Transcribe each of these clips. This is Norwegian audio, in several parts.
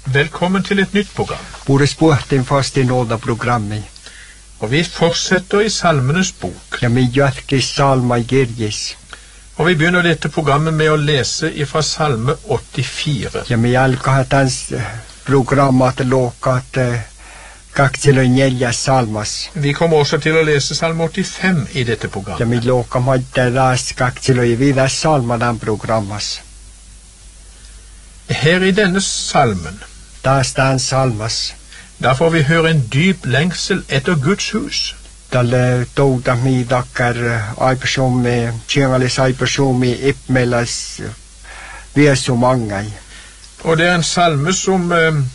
Velkommen til et nytt program. Borde spurt en fast i nåda programmet. Og vi fortsetter i Salmenes bok. Ja, mi jatke salma gerjes. Og vi begynner dette programmet med å lese fra Salme 84. Ja, mi alkahatans programmat lokat kaktilo nelja salmas. Vi kommer også til å lese Salme 85 i dette programmet. Ja, mi lokam hadde ras kaktilo i videre salma den programmas. Her i denne salmen, Da stan salmas. da får vi høre en dyp lengsel etter Guds hus. Dalle douda mi dakkar aipersomi, tjengalis aipersomi ipmelas viesu mangai. Og det er en salme som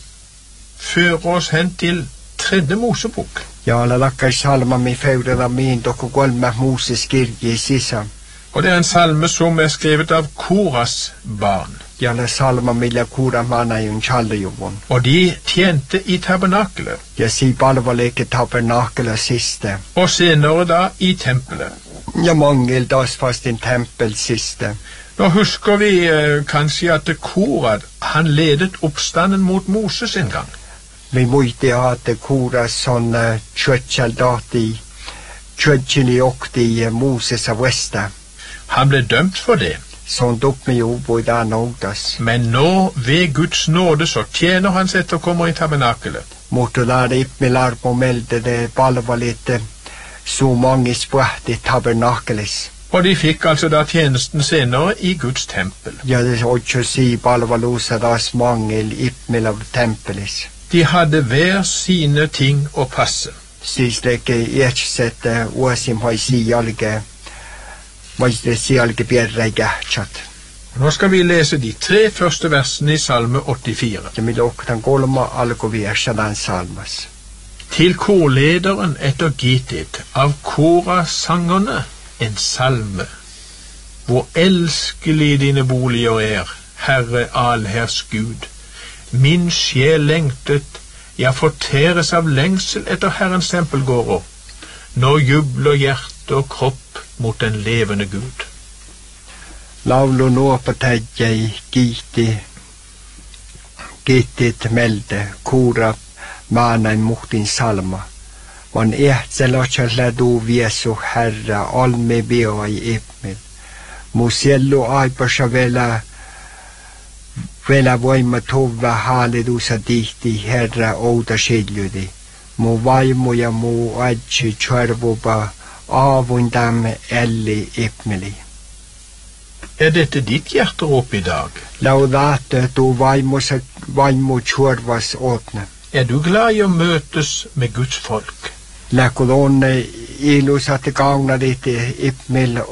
fører oss hen til 3. Mosebok. Ja, la lakkar salma mi feureda min dokko golma Moses kirji sisa. Og det er en salme som er skrevet av Koras barn. Ja, la salma millä kura mana yun challejuvun. Og de tjente i tabernakelet, Ja, si palvaleke tabernakela siste. og senere da i tempelet. Ja, mangel das fast en tempel siste. Nå husker vi kanskje at Korad, han ledet oppstanden mot Moses en gang. Vi muite hate kura sån kjöttsaldati, kjöttsili okti Moses av Vesta. Han ble dømt for det, Sån dopp med jobb i den ådas. men nå ved Guds nåde så tjener hans etterkommer i tabernakelet. Måtte lære opp med larm og melde det palvalete så mange språk i tabernakeles. Og de fikk altså da tjenesten senere i Guds tempel. Ja, det er også si palvalusa das mangel opp med av tempeles. De hadde hver sine ting å passe. Siis ikke sette uasim har si alge, det si alge bjerre gærtsatt. Nå skal vi lese de 3 første versene i Salme 84. Ja, mi loktan kolma alko viersa den salmas. Til korlederen etter Gittit, av Kora-sangerne, en salme. Hvor elskelig dine boliger er, Herre allherrs Gud. Min sjel lengtet, ja fortæres av lengsel etter Herrens tempelgårder. Nå jubler hjerte og kropp mot den levende Gud. Laulu nuopa täjjäi kiittit melde kuura maanain muhtin salma. Van ehtselotsalla du viesu herra alme bioi ipmil. Mu siellu aipasa vielä voima tuva haaledusa tihti herra outa siljudi. Mu vaimu ja mu adsi tjärvupa avundamme elli ipmili. Er dette ditt hjerterop i dag? Laudate du vaimu tjurvas åtne. Er du glad i å møtes med Guds folk? Läkulonne ilusat kauna lite ipmil